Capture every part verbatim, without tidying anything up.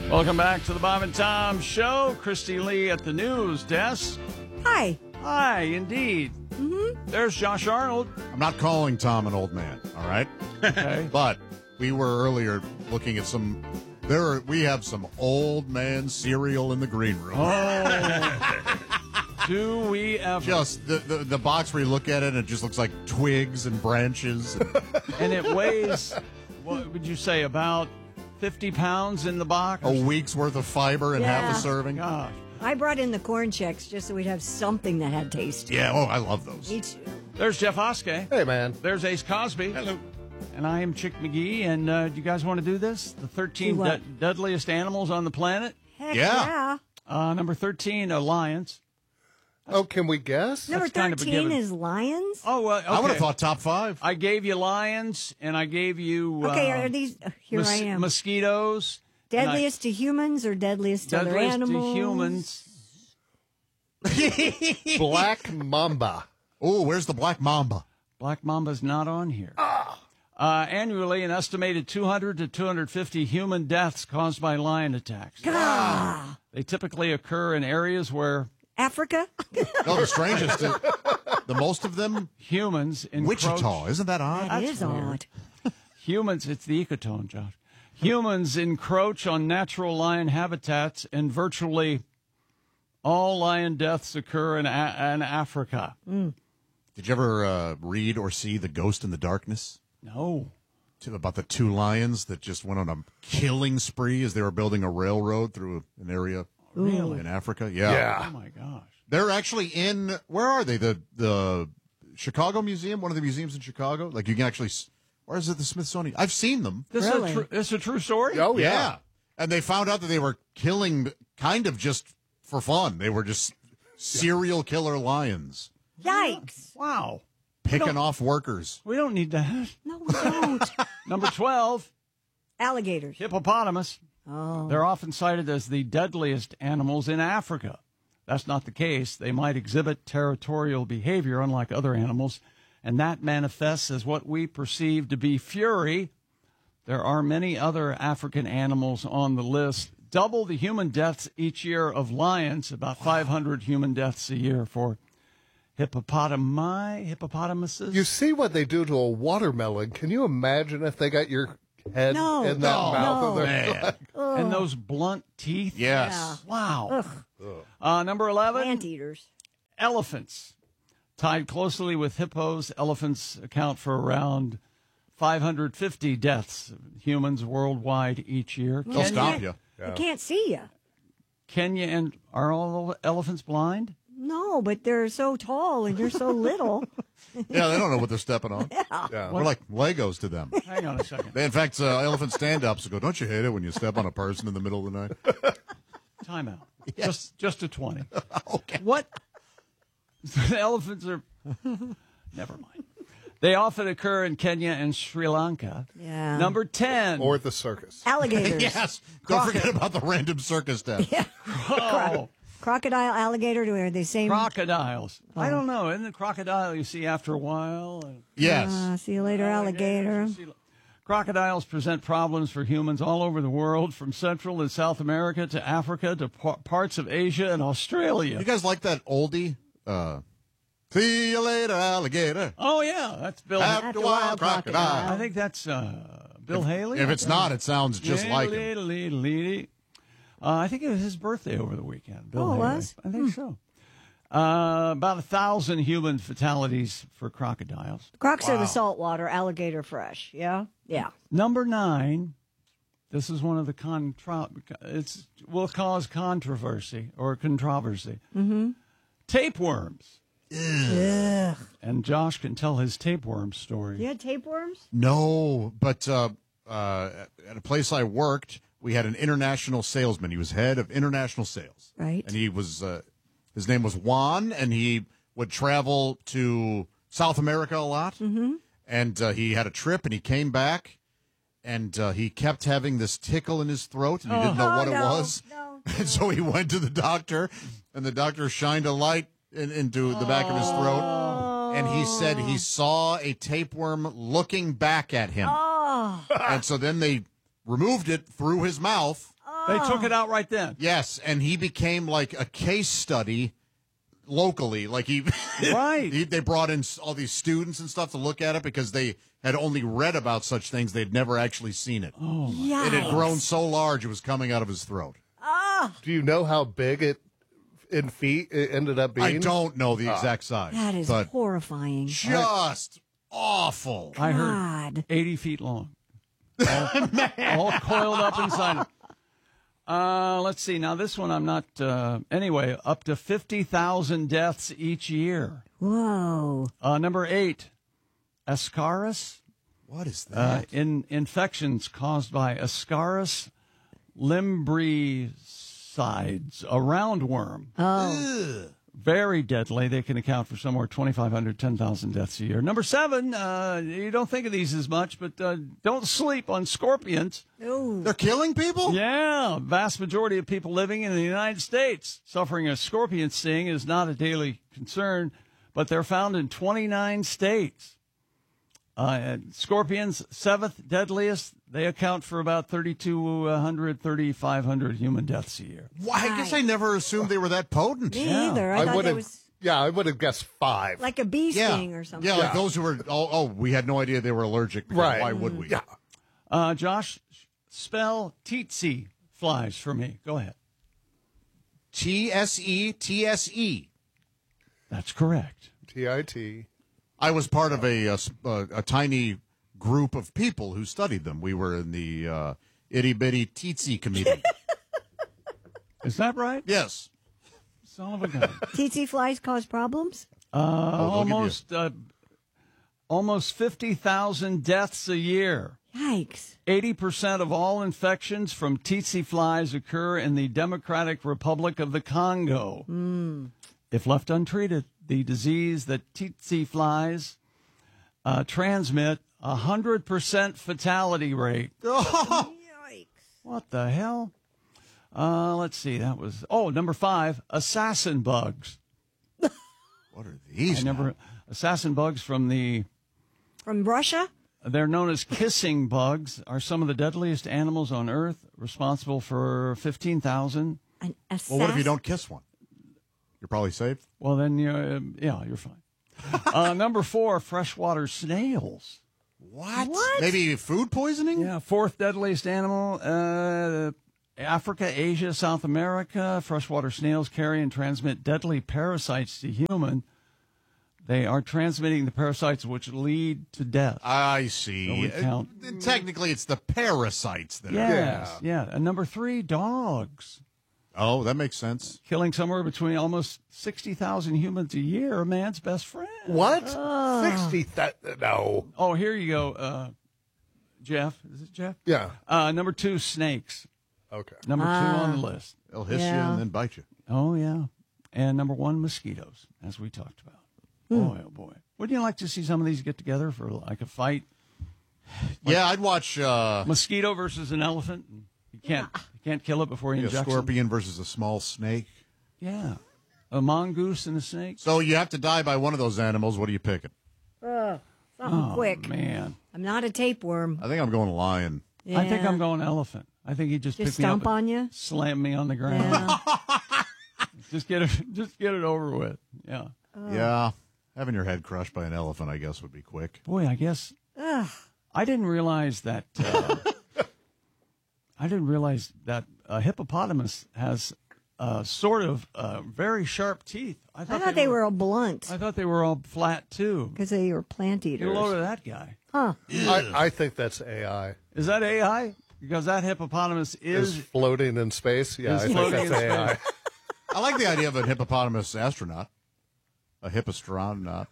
Welcome back to the Bob and Tom Show. Christy Lee at the news desk. Hi. Hi, indeed. Mm-hmm. There's Josh Arnold. I'm not calling Tom an old man, all right? Okay. But we were earlier looking at some. There are, we have some old man cereal in the green room. Oh. Do we ever? Just the, the the box where you look at it and it just looks like twigs and branches. And, And it weighs, what would you say, about fifty pounds in the box? a week's worth of fiber in Yeah. half a serving. Gosh. I brought in the corn checks just so we'd have something that had taste. Yeah, oh, I love those. Me too. There's Jeff Oskey. Hey, man. There's Ace Cosby. Hello. And I am Chick McGee. And uh, do you guys want to do this? The thirteen Do what? de- deadliest animals on the planet. Heck Yeah. yeah. Uh, number thirteen, uh, lions. Oh, can we guess? Number That's kind of a thirteen given. is lions. Oh, well, okay. I would have thought top five. I gave you lions, and I gave you Okay, uh, are these? uh, Here mos- I am. mosquitoes. and I- Deadliest to humans or deadliest to other deadliest animals? to humans. Black Mamba. Oh, where's the black mamba? Black mamba's not on here. Uh, annually, an estimated two hundred to two hundred fifty human deaths caused by lion attacks. Ah, They typically occur in areas where Africa? No, the strangest. uh, the most of them, humans encroach. Wichita. Isn't that odd? That is odd. Humans, it's the ecotone, Josh. Humans encroach on natural lion habitats, and virtually all lion deaths occur in, a- in Africa. Did you ever uh, read or see The Ghost in the Darkness? No. To, about the two lions that just went on a killing spree as they were building a railroad through an area Really? in Africa. Yeah. Yeah. Oh, my gosh. They're actually in, where are they? The the Chicago Museum, one of the museums in Chicago? Like you can actually, s- or is it the Smithsonian? I've seen them. This, Really? is, a tru- this is a true story? Oh, yeah. And they found out that they were killing kind of just for fun. They were just serial killer lions, Yikes. Wow. picking off workers. We don't need that. No, we don't. Number twelve, Alligators. hippopotamus. Oh. They're often cited as the deadliest animals in Africa. That's not the case. They might exhibit territorial behavior unlike other animals, and that manifests as what we perceive to be fury. There are many other African animals on the list. Double the human deaths each year of lions, about five hundred human deaths a year for hippopotami, hippopotamuses. You see what they do to a watermelon. Can you imagine if they got your head No. in that No. mouth? No. of their- Man. and those blunt teeth. Yes. Wow. Uh, number eleven. Anteaters. Elephants. Tied closely with hippos, elephants account for around five hundred fifty deaths of humans worldwide each year. They'll Kenya, stop you. They can't see you. Kenya and are all elephants blind? No, but they're so tall and you're so little. Yeah, they don't know what they're stepping on. Yeah. We're like Legos to them. Hang on a second. They, in fact, uh, elephant stand-ups go, don't you hate it when you step on a person in the middle of the night? Time out. Just just a twenty. Okay. What? The elephants are. Never mind. They often occur in Kenya and Sri Lanka. Yeah. Number ten. Or the circus. Alligators. Yes. Don't forget about the random circus death. Oh, Crocodile, alligator, do are they same? crocodiles. I don't know. Isn't the crocodile you see after a while? Uh, Yes. Uh, see you later, alligator. Crocodiles present problems for humans all over the world, from Central and South America to Africa to pa- parts of Asia and Australia. You guys like that oldie? Uh, See you later, alligator. Oh, yeah. That's Bill. After a while, crocodile. I think that's uh, Bill Haley. If it's not, it sounds just Yeah, like lee- him. lee- lee- Uh, I think it was his birthday over the weekend. Bill Oh, it Haley. was? I think so. Uh, about a thousand human fatalities for crocodiles. Crocs are the saltwater, alligator fresh. Yeah? Yeah. Number nine. This is one of the contra. It's will cause controversy or controversy. Mm-hmm. Tapeworms. Ugh. And Josh can tell his tapeworm story. You had tapeworms? No, but uh, uh, at a place I worked, we had an international salesman. He was head of international sales. Right. And he was, uh, his name was Juan, and he would travel to South America a lot. Mm-hmm. And uh, he had a trip, and he came back, and uh, he kept having this tickle in his throat, and he didn't know Oh, what no, it was. no, And so he went to the doctor, and the doctor shined a light in, into the back of his throat. And he said he saw a tapeworm looking back at him. Oh. And so then they removed it through his mouth, They took it out right then. Yes, and he became like a case study locally. Like he, Right. he, they brought in all these students and stuff to look at it because they had only read about such things. They'd never actually seen it. Oh, Yikes. It had grown so large it was coming out of his throat. Do you know how big it in feet it ended up being? I don't know the exact size. That is but horrifying. just awful. I heard God. eighty feet long. All, all coiled up inside it. Uh, let's see. Now, this one I'm not. Uh, anyway, up to fifty thousand deaths each year. Whoa. Uh, number eight, Ascaris. What is Uh, that? in infections caused by Ascaris limbricides, a roundworm. Oh. Very deadly. They can account for somewhere twenty-five hundred, ten thousand deaths a year. Number seven, uh, you don't think of these as much, but uh, don't sleep on scorpions. Ooh. They're killing people? Yeah, vast majority of people living in the United States suffering a scorpion sting is not a daily concern, but they're found in twenty-nine states. Uh, and scorpions, seventh deadliest. They account for about thirty-two hundred, thirty-five hundred human deaths a year. Why? I guess I never assumed they were that potent. Me Yeah. either. I, thought would that have. was Yeah, I would have guessed five. like a bee Yeah. sting or something. Yeah, like Yeah. those who were, oh, oh, we had no idea they were allergic. because Right. Why would we? Yeah. Uh, Josh, spell tsetse flies for me. Go ahead. T S E T S E. That's correct. T I T. I was part of a, a, s- a- a tiny group of people who studied them. We were in the uh, itty bitty teetsy committee. Is that right? Yes. Son of a gun. T T flies cause problems? Uh, they'll give you- almost, uh, almost fifty thousand deaths a year. Yikes. eighty percent of all infections from tsetse flies occur in the Democratic Republic of the Congo. If left untreated, the disease that tsetse flies uh, transmit a one hundred percent fatality rate. Yikes. What the hell? Uh, let's see. That was, oh, number five, assassin bugs. What are these? I never, assassin bugs from the, From Russia? they're known as kissing bugs, are some of the deadliest animals on Earth, responsible for fifteen thousand. An Well, what if you assass- don't kiss one? You're probably safe. Well, then, you're, yeah, you're fine. uh, number four, freshwater snails. What? What? Maybe food poisoning? Yeah, fourth deadliest animal, uh, Africa, Asia, South America. Freshwater snails carry and transmit deadly parasites to human. They are transmitting the parasites which lead to death. I see. So we count- Uh, technically, it's the parasites that are. Yes, yeah. And number three, dogs. Oh, that makes sense. Killing somewhere between almost sixty thousand humans a year, a man's best friend. What? Sixty? That no. Oh, here you go, uh, Jeff. Is it Jeff? Yeah. Uh, number two, snakes. Okay. Number two on the list. They'll hiss you Yeah. and then bite you. Oh, yeah. And number one, mosquitoes, as we talked about. Boy, oh, boy. Wouldn't you like to see some of these get together for like a fight? Yeah, I'd watch uh, Mosquito versus an elephant. You can't, you can't kill it before you a inject it. scorpion versus a small snake. Yeah. A mongoose and a snake. So you have to die by one of those animals. What are you picking? Ugh, something Oh, quick. man. I'm not a tapeworm. I think I'm going lion. Yeah. I think I'm going elephant. I think he just, Just picked me stomp up on and you? slam me on the ground. Yeah. Just get it, just get it over with. Yeah. Yeah, having your head crushed by an elephant, I guess, would be quick. Boy, I guess Ugh. I didn't realize that. Uh, I didn't realize that a hippopotamus has uh, sort of uh, very sharp teeth. I I thought they were all blunt I thought they were all flat too. because they were plant Get a eaters. load of that guy. Huh. I, I think that's A I. Is that A I? Because that hippopotamus Is is. floating in space? Yeah, is I think floating that's in A I. space. I like the idea of a hippopotamus astronaut, a hippastronaut.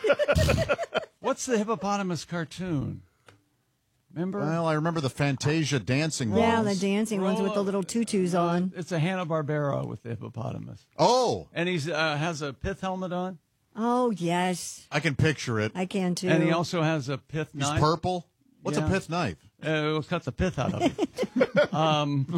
What's the hippopotamus cartoon? Remember? Well, I remember the Fantasia dancing ones. Yeah, the dancing ones with the little tutus on. It's a Hanna Barbera with the hippopotamus, Oh, and he's uh, has a pith helmet on, Oh, yes. I can picture it. I can too. and he also has a pith He's knife. purple. What's Yeah. a pith knife? Uh, we'll cut the pith out of it. um,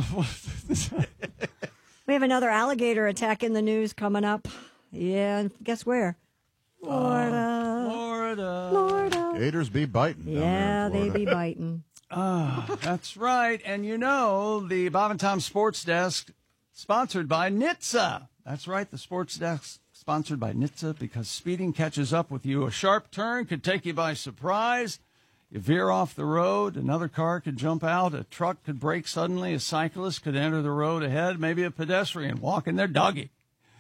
We have another alligator attack in the news coming up. Yeah, and guess where? Florida. Florida. Florida. Gators be biting. down there in Yeah, they Florida. be biting. Ah, that's right. And you know, the Bob and Tom Sports Desk, sponsored by N H T S A. That's right, the Sports Desk sponsored by N H T S A, because speeding catches up with you. A sharp turn could take you by surprise. You veer off the road, another car could jump out, a truck could brake suddenly, a cyclist could enter the road ahead, maybe a pedestrian walking their doggy.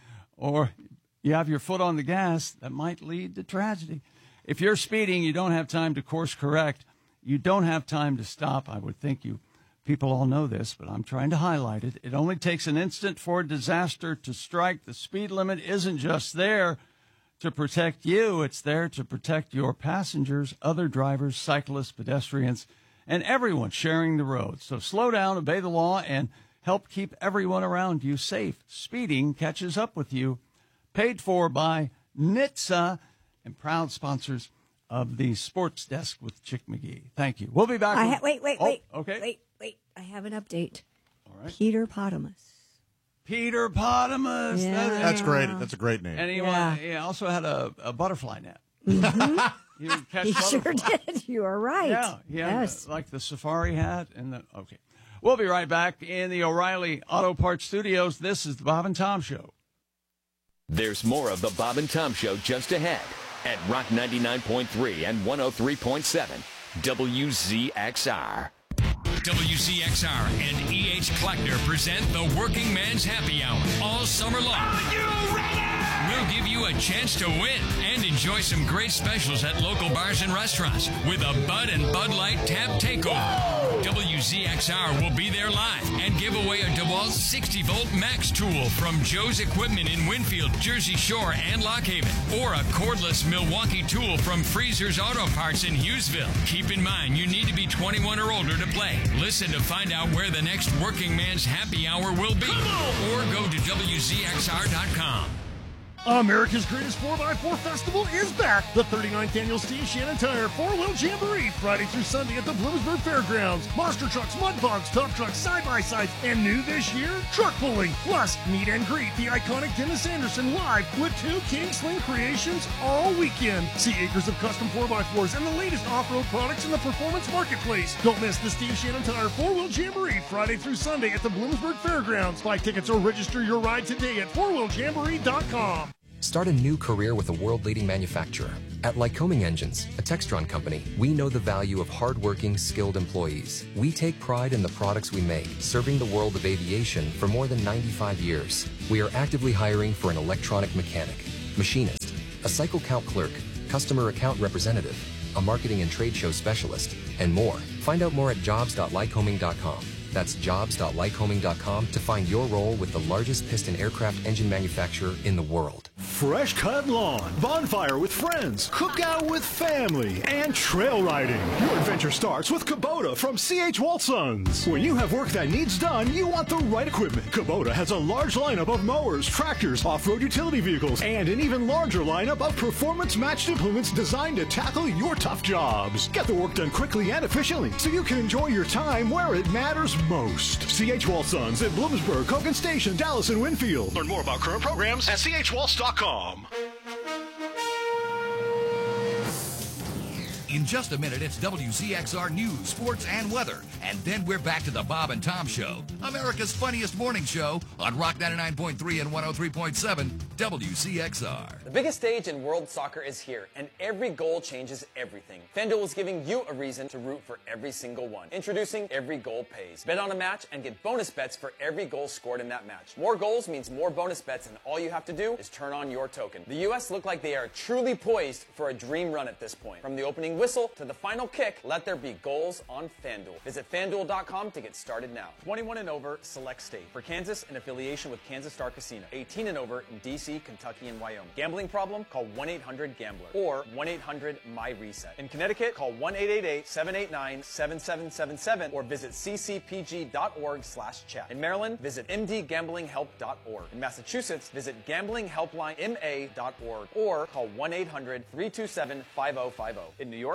Or you have your foot on the gas, that might lead to tragedy. If you're speeding, you don't have time to course correct. You don't have time to stop. I would think you people all know this, but I'm trying to highlight it. It only takes an instant for disaster to strike. The speed limit isn't just there to protect you. It's there to protect your passengers, other drivers, cyclists, pedestrians, and everyone sharing the road. So slow down, obey the law, and help keep everyone around you safe. Speeding catches up with you. Paid for by N H T S A and proud sponsors of the Sports Desk with Chick McGee. Thank you. We'll be back. I with... ha- wait, wait, oh, wait. Okay. Wait, wait. I have an update. All right. Peter Potamus. Peter Potamus. Yeah. That- That's great. That's a great name. And he, Yeah. wa- he also had a, a butterfly net. Mm-hmm. He would catch He sure butterflies. did. You are right. Yeah, he had, Yes. uh, like the safari hat and the okay. We'll be right back in the O'Reilly Auto Parts Studios. This is the Bob and Tom Show. There's more of the Bob and Tom Show just ahead at Rock ninety-nine point three and one oh three point seven W Z X R. W Z X R and E H Kleckner present the Working Man's Happy Hour all summer long. Are you ready? We'll give you a chance to win and enjoy some great specials at local bars and restaurants with a Bud and Bud Light Tab Takeover. W Z X R will be there live and give away a DeWalt sixty volt Max tool from Joe's Equipment in Winfield, Jersey Shore, and Lock Haven, or a cordless Milwaukee tool from Freezer's Auto Parts in Hughesville. Keep in mind, you need to be twenty-one or older to play. Listen to find out where the next Working Man's Happy Hour will be, or go to W Z X R dot com. America's Greatest four by four Festival is back. The thirty-ninth Annual Steve Shannon Tire four-wheel Jamboree, Friday through Sunday at the Bloomsburg Fairgrounds. Monster trucks, mud bogs, tough trucks, side-by-sides, and new this year, truck pulling. Plus, meet and greet the iconic Dennis Anderson live with two King Sling creations all weekend. See acres of custom four by fours and the latest off-road products in the performance marketplace. Don't miss the Steve Shannon Tire four-wheel Jamboree, Friday through Sunday at the Bloomsburg Fairgrounds. Buy tickets or register your ride today at four wheel jamboree dot com. Start a new career with a world-leading manufacturer. At Lycoming Engines, a Textron company, we know the value of hardworking, skilled employees. We take pride in the products we make, serving the world of aviation for more than ninety-five years. We are actively hiring for an electronic mechanic, machinist, a cycle count clerk, customer account representative, a marketing and trade show specialist, and more. Find out more at jobs dot lycoming dot com. That's jobs dot lycoming dot com to find your role with the largest piston aircraft engine manufacturer in the world. Fresh cut lawn, bonfire with friends, cookout with family, and trail riding. Your adventure starts with Kubota from C H Walsons. When you have work that needs done, you want the right equipment. Kubota has a large lineup of mowers, tractors, off-road utility vehicles, and an even larger lineup of performance-matched implements designed to tackle your tough jobs. Get the work done quickly and efficiently so you can enjoy your time where it matters most. C H Walsons in Bloomsburg, Hogan Station, Dallas, and Winfield. Learn more about current programs at C H Waltz dot com. In just a minute, it's W Z X R News, Sports, and Weather. And then we're back to the Bob and Tom Show, America's funniest morning show on Rock ninety-nine point three and one oh three point seven W Z X R. The biggest stage in world soccer is here, and every goal changes everything. FanDuel is giving you a reason to root for every single one. Introducing Every Goal Pays. Bet on a match and get bonus bets for every goal scored in that match. More goals means more bonus bets, and all you have to do is turn on your token. The U S look like they are truly poised for a dream run at this point. From the opening whistle to the final kick, let there be goals on FanDuel. Visit FanDuel dot com to get started now. twenty-one and over, select state. For Kansas, in affiliation with Kansas Star Casino. eighteen and over in D C, Kentucky, and Wyoming. Gambling problem? Call one eight hundred gambler or one eight hundred my reset. In Connecticut, call one eight eight eight, seven eight nine, seven seven seven seven or visit c c p g dot org slash chat. In Maryland, visit m d gambling help dot org. In Massachusetts, visit gambling helpline m a dot org or call one eight hundred, three two seven, five oh five oh. In New York,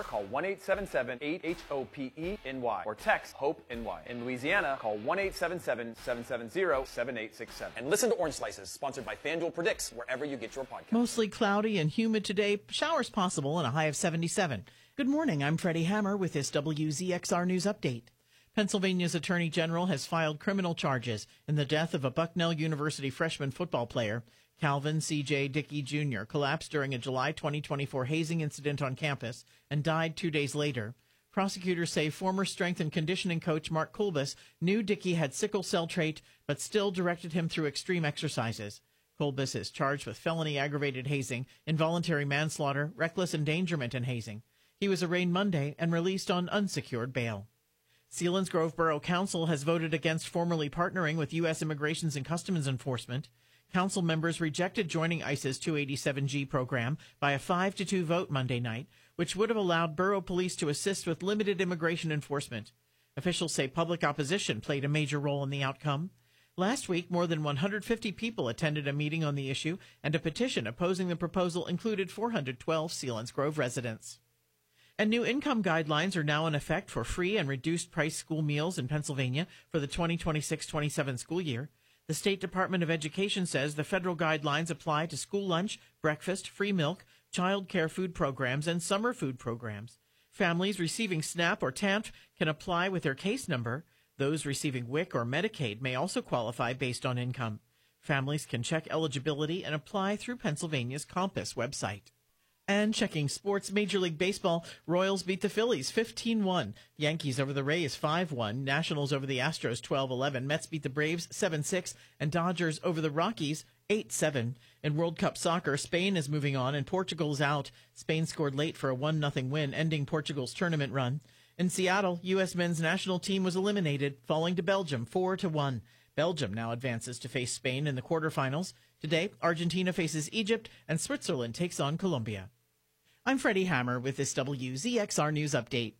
call one eight seven seven eight H O P E N Y or text HOPE-N Y. In Louisiana, call one eight seven seven seven seven zero seven eight six seven. And listen to Orange Slices, sponsored by FanDuel Predicts, wherever you get your podcast. Mostly cloudy and humid today. Showers possible and a high of seventy-seven. Good morning. I'm Freddie Hammer with this W Z X R News Update. Pennsylvania's Attorney General has filed criminal charges in the death of a Bucknell University freshman football player. Calvin C J Dickey Junior collapsed during a July twenty twenty-four hazing incident on campus and died two days later. Prosecutors say former strength and conditioning coach Mark Kulbis knew Dickey had sickle cell trait, but still directed him through extreme exercises. Kulbis is charged with felony aggravated hazing, involuntary manslaughter, reckless endangerment, and hazing. He was arraigned Monday and released on unsecured bail. Selinsgrove Borough Council has voted against formally partnering with U S Immigrations and Customs Enforcement. Council members rejected joining ICE's two eighty-seven G program by a five to two vote Monday night, which would have allowed borough police to assist with limited immigration enforcement. Officials say public opposition played a major role in the outcome. Last week, more than one hundred fifty people attended a meeting on the issue, and a petition opposing the proposal included four hundred twelve Selinsgrove residents. And new income guidelines are now in effect for free and reduced price school meals in Pennsylvania for the twenty twenty-six twenty-seven school year. The State Department of Education says the federal guidelines apply to school lunch, breakfast, free milk, child care food programs, and summer food programs. Families receiving SNAP or T A N F can apply with their case number. Those receiving W I C or Medicaid may also qualify based on income. Families can check eligibility and apply through Pennsylvania's Compass website. And checking sports, Major League Baseball, Royals beat the Phillies fifteen one. Yankees over the Rays five one. Nationals over the Astros twelve eleven. Mets beat the Braves seven six. And Dodgers over the Rockies eight seven. In World Cup soccer, Spain is moving on and Portugal's out. Spain scored late for a one nothing win, ending Portugal's tournament run. In Seattle, U S men's national team was eliminated, falling to Belgium four to one. Belgium now advances to face Spain in the quarterfinals. Today, Argentina faces Egypt, and Switzerland takes on Colombia. I'm Freddie Hammer with this W Z X R News Update.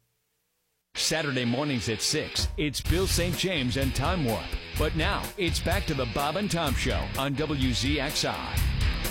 Saturday mornings at six, it's Bill Saint James and Time Warp. But now, it's back to the Bob and Tom Show on W Z X R.